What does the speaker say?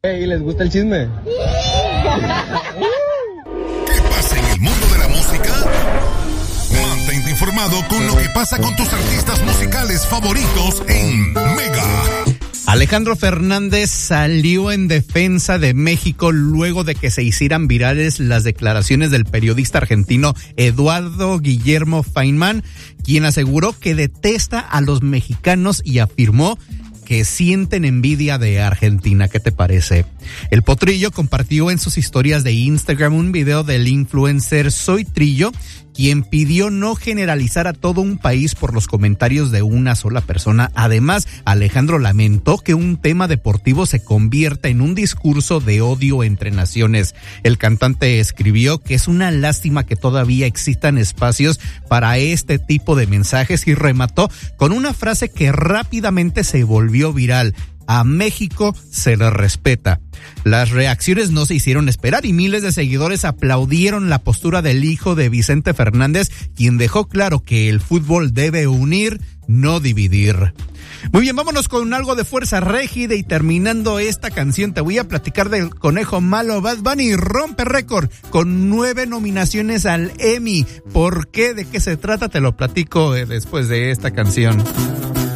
Hey, ¿les gusta el chisme? ¿Qué pasa en el mundo de la música? Mantente informado con lo que pasa con tus artistas musicales favoritos en Mega. Alejandro Fernández salió en defensa de México luego de que se hicieran virales las declaraciones del periodista argentino Eduardo Guillermo Feynman, quien aseguró que detesta a los mexicanos y afirmó que sienten envidia de Argentina. ¿Qué te parece? El Potrillo compartió en sus historias de Instagram un video del influencer Soy Trillo, quien pidió no generalizar a todo un país por los comentarios de una sola persona. Además, Alejandro lamentó que un tema deportivo se convierta en un discurso de odio entre naciones. El cantante escribió que es una lástima que todavía existan espacios para este tipo de mensajes y remató con una frase que rápidamente se volvió viral: a México se le respeta. Las reacciones no se hicieron esperar y miles de seguidores aplaudieron la postura del hijo de Vicente Fernández, quien dejó claro que el fútbol debe unir, no dividir. Muy bien, vámonos con algo de fuerza rígida y terminando esta canción te voy a platicar del Conejo Malo. Bad Bunny rompe récord con 9 nominaciones al Emmy. ¿Por qué? ¿De qué se trata? Te lo platico después de esta canción.